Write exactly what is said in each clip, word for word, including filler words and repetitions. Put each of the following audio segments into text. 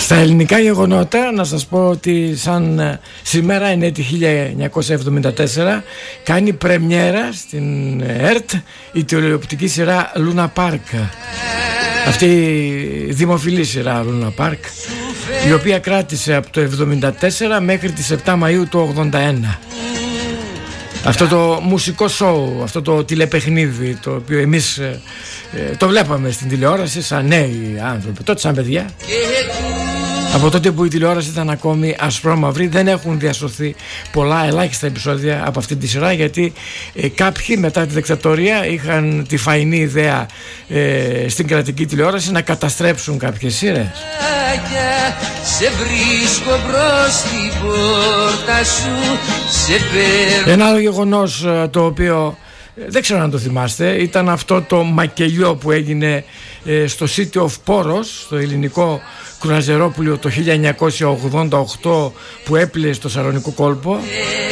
Στα ελληνικά γεγονότα να σας πω ότι σαν σήμερα είναι τη χίλια εννιακόσια εβδομήντα τέσσερα κάνει πρεμιέρα στην ΕΡΤ η τηλεοπτική σειρά Λούνα Πάρκ. Αυτή η δημοφιλή σειρά Λούνα Πάρκ, η οποία κράτησε από το εβδομήντα τέσσερα μέχρι τις επτά Μαΐου του ογδόντα ένα. Αυτό το μουσικό σόου, αυτό το τηλεπαιχνίδι, το οποίο εμείς ε, ε, το βλέπαμε στην τηλεόραση σαν νέοι άνθρωποι, τότε σαν παιδιά. Από τότε που η τηλεόραση ήταν ακόμη ασπρόμαυρη, δεν έχουν διασωθεί πολλά ελάχιστα επεισόδια από αυτή τη σειρά, γιατί ε, κάποιοι μετά τη δικτατορία είχαν τη φαϊνή ιδέα ε, στην κρατική τηλεόραση να καταστρέψουν κάποιες σειρές. Σε βρίσκω μπρος στην πόρτα σου, σε παίρνω. Ένα άλλο γεγονός το οποίο δεν ξέρω αν το θυμάστε, ήταν αυτό το μακελιό που έγινε ε, στο City of Poros, στο ελληνικό κρουαζερόπλοιο το χίλια εννιακόσια ογδόντα οκτώ, που έπλεε στο Σαρονικό κόλπο,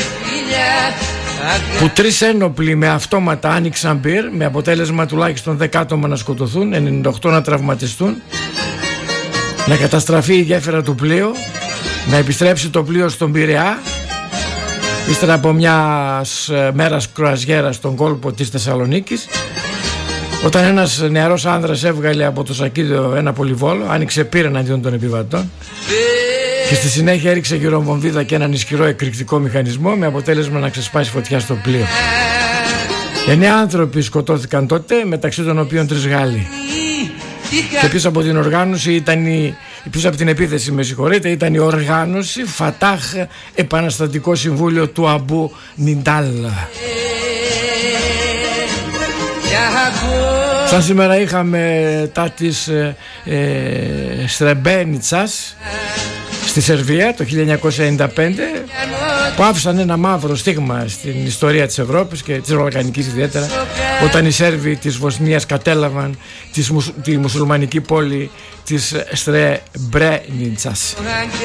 που τρεις ένοπλοι με αυτόματα άνοιξαν μπυρ, με αποτέλεσμα τουλάχιστον δέκα άτομα να σκοτωθούν, ενενήντα οκτώ να τραυματιστούν, να καταστραφεί η γέφυρα του πλοίου, να επιστρέψει το πλοίο στον Πειραιά ύστερα από μια μέρας κρουαζιέρα στον κόλπο της Θεσσαλονίκης, όταν ένας νεαρός άνδρας έβγαλε από το σακίδιο ένα πολυβόλο, άνοιξε πύρα εναντίον των επιβατών και στη συνέχεια έριξε γυρομβομβίδα και έναν ισχυρό εκρηκτικό μηχανισμό, με αποτέλεσμα να ξεσπάσει φωτιά στο πλοίο. Εννέα άνθρωποι σκοτώθηκαν τότε, μεταξύ των οποίων τρεις Γάλλοι. Και πίσω από την οργάνωση ήταν η, πίσω από την επίθεση, με συγχωρείτε, ήταν η οργάνωση Φατάχ, Επαναστατικό Συμβούλιο του Αμπού Νιντάλ. Σαν σήμερα είχαμε τα της ε, ε, Στρεμπένιτσας στη Σερβία το χίλια εννιακόσια ενενήντα πέντε, που άφησαν ένα μαύρο στίγμα στην ιστορία της Ευρώπης και της Βαλκανικής ιδιαίτερα, όταν οι Σέρβοι της Βοσνίας κατέλαβαν τη μουσουλμανική πόλη της Στρεμπρένιτσας.